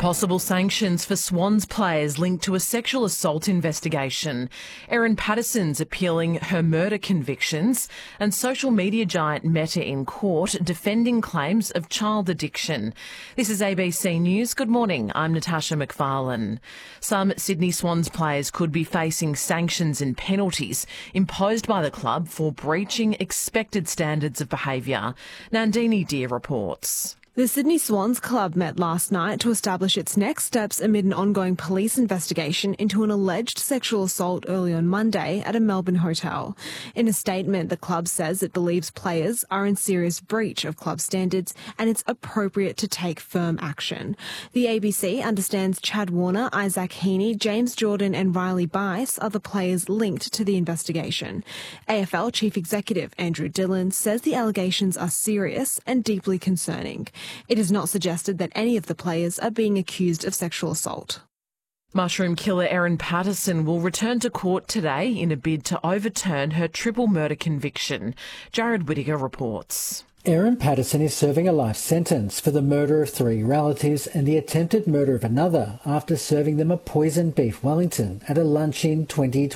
Possible sanctions for Swans players linked to a sexual assault investigation. Erin Patterson's appealing her murder convictions, and social media giant Meta in court defending claims of child addiction. This is ABC News. Good morning. I'm Natasha McFarlane. Some Sydney Swans players could be facing sanctions and penalties imposed by the club for breaching expected standards of behaviour. Nandini Deer reports. The Sydney Swans club met last night to establish its next steps amid an ongoing police investigation into an alleged sexual assault early on Monday at a Melbourne hotel. In a statement, the club says it believes players are in serious breach of club standards and it's appropriate to take firm action. The ABC understands Chad Warner, Isaac Heaney, James Jordan and Riley Bice are the players linked to the investigation. AFL Chief Executive Andrew Dillon says the allegations are serious and deeply concerning. It is not suggested that any of the players are being accused of sexual assault. Mushroom killer Erin Patterson will return to court today in a bid to overturn her triple murder conviction. Jared Whittaker reports. Erin Patterson is serving a life sentence for the murder of 3 relatives and the attempted murder of another after serving them a poisoned beef Wellington at a lunch in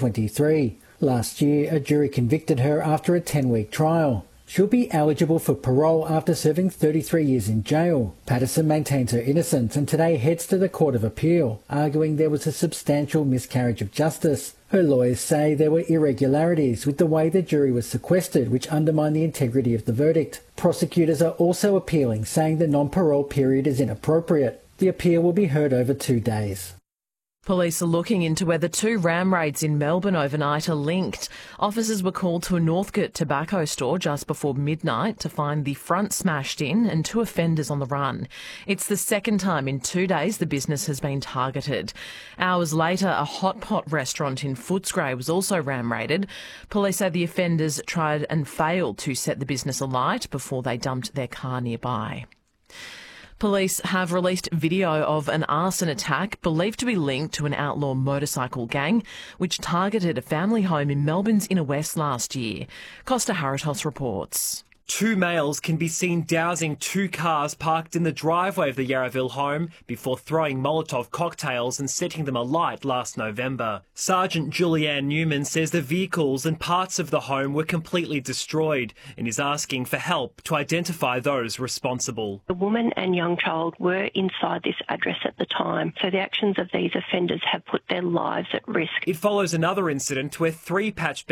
2023. Last year, a jury convicted her after a 10-week trial. She'll be eligible for parole after serving 33 years in jail. Patterson maintains her innocence and today heads to the Court of Appeal, arguing there was a substantial miscarriage of justice. Her lawyers say there were irregularities with the way the jury was sequestered, which undermined the integrity of the verdict. Prosecutors are also appealing, saying the non-parole period is inappropriate. The appeal will be heard over 2 days. Police are looking into whether 2 ram raids in Melbourne overnight are linked. Officers were called to a Northcote tobacco store just before midnight to find the front smashed in and 2 offenders on the run. It's the second time in 2 days the business has been targeted. Hours later, a hot pot restaurant in Footscray was also ram raided. Police say the offenders tried and failed to set the business alight before they dumped their car nearby. Police have released video of an arson attack believed to be linked to an outlaw motorcycle gang which targeted a family home in Melbourne's Inner West last year. Costa Haritos reports. 2 males can be seen dousing 2 cars parked in the driveway of the Yarraville home before throwing Molotov cocktails and setting them alight last November. Sergeant Julianne Newman says the vehicles and parts of the home were completely destroyed and is asking for help to identify those responsible. The woman and young child were inside this address at the time, so the actions of these offenders have put their lives at risk. It follows another incident where 3 patch